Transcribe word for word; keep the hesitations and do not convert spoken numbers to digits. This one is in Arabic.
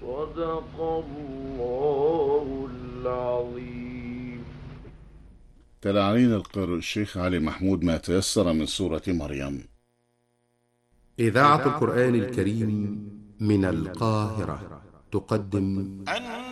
صدق الله العظيم. تلا علينا القارئ الشيخ علي محمود ما تيسر من سورة مريم. إذاعة القرآن الكريم من القاهرة تقدم